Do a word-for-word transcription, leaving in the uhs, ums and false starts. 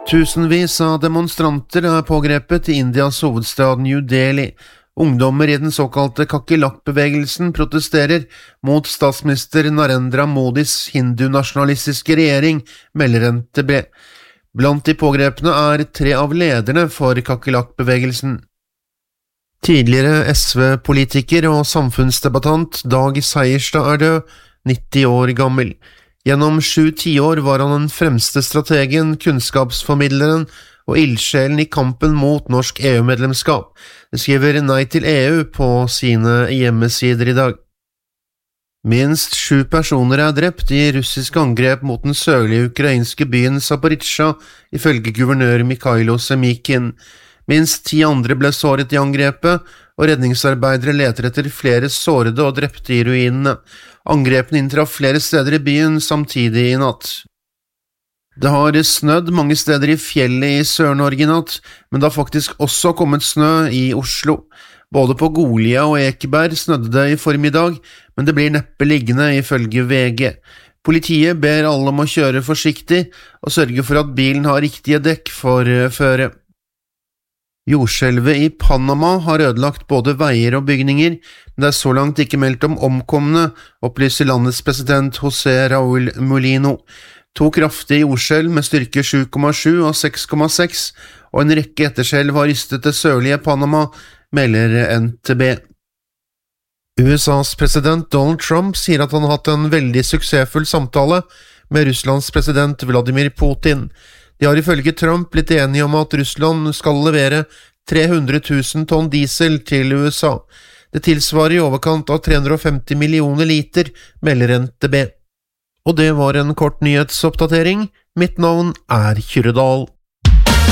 Tusenvis av demonstranter er pågrepet i Indias hovedstad New Delhi. Ungdommer i den såkalte kakelak-bevegelsen protesterer mot statsminister Narendra Modis hindu-nasjonalistiske regjering, melder N T B. Blant de pågrepne er tre av lederne for kakelak-bevegelsen. Tidligere S V-politiker og samfunnsdebattant Dag Seierstad er død, nitti år gammel. Gjennom sju tiår var han den fremste strategen, kunnskapsformidleren og ildsjelen i kampen mot norsk E U-medlemskap. Det skriver Nei til E U på sine hjemmesider i dag. Minst sju personer er drept i russiske angrep mot den sørlige ukrainske byen Zaporizjzja, ifølge guvernør Mikhailo Semykin. Minst ti andre ble såret i angrepet, og redningsarbeidere leter etter flere sårede og drepte i ruinene. Angrepene inntraff flere steder i byen samtidig i natt. Det har snødd mange steder i fjellet i Sør-Norge i natt, men det har faktisk også kommet snø i Oslo. Både på Golia og Ekeberg snødde det i formiddag, men det blir neppe liggende ifølge V G. Politiet ber alle om å kjøre forsiktig og sørge for at bilen har riktige dekk for føre. Jordskjelvet i Panama har ødelagt både veier og bygninger, men det er så langt ikke meldt om omkomne, opplyser landets president José Raúl Mulino. To kraftige jordskjelv med styrke sju komma sju og seks komma seks, og en rekke etterskjelv har rystet det sørlige Panama, melder N T B. U S A's president Donald Trump sier at han har hatt en veldig suksessfull samtale med Russlands president Vladimir Putin. De har ifølge Trump blitt enige om at Russland skal levere tre hundre tusen tonn diesel til U S A. Det tilsvarer i overkant av tre hundre og femti millioner liter, melder N T B. Og det var en kort nyhetsoppdatering. Mitt navn er Kyrre Dahl.